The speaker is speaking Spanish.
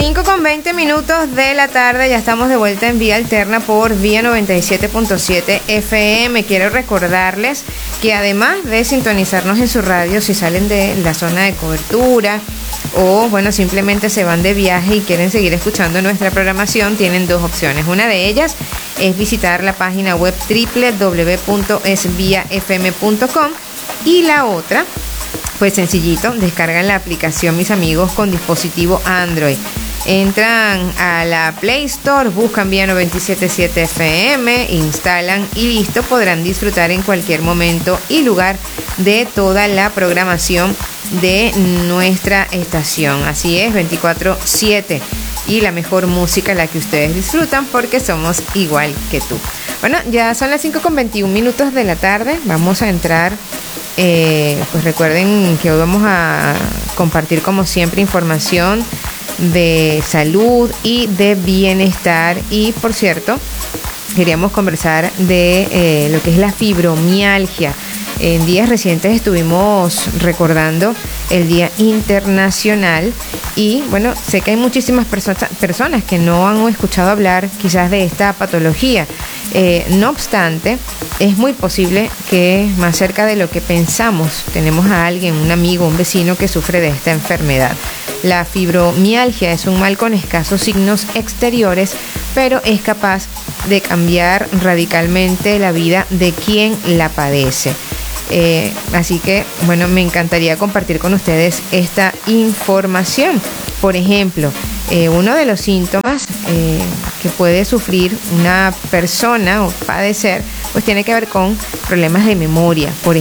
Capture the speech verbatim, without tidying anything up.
cinco con veinte minutos de la tarde, ya estamos de vuelta en Vía Alterna por Vía noventa y siete punto siete F M. Quiero recordarles que además de sintonizarnos en su radio, si salen de la zona de cobertura o bueno, simplemente se van de viaje y quieren seguir escuchando nuestra programación, tienen dos opciones. Una de ellas es visitar la página web doble u doble u doble u punto es vía f m punto com y la otra, pues sencillito, descargan la aplicación, mis amigos, con dispositivo Android. Entran a la Play Store, buscan Vía noventa y siete punto siete F M, instalan y listo, podrán disfrutar en cualquier momento y lugar de toda la programación de nuestra estación. Así es, veinticuatro siete. Y la mejor música, la que ustedes disfrutan, porque somos igual que tú. Bueno, ya son las cinco con veintiún minutos de la tarde. Vamos a entrar, eh, pues recuerden que hoy vamos a compartir como siempre información de salud y de bienestar. Y por cierto, queríamos conversar de eh, lo que es la fibromialgia. En días recientes estuvimos recordando el Día Internacional y bueno, sé que hay muchísimas perso- personas que no han escuchado hablar quizás de esta patología. Eh, no obstante, es muy posible que más cerca de lo que pensamos tenemos a alguien, un amigo, un vecino que sufre de esta enfermedad. La fibromialgia es un mal con escasos signos exteriores, pero es capaz de cambiar radicalmente la vida de quien la padece. Eh, así que, bueno, me encantaría compartir con ustedes esta información. Por ejemplo, eh, uno de los síntomas eh, que puede sufrir una persona o padecer, pues tiene que ver con problemas de memoria. Por ejemplo,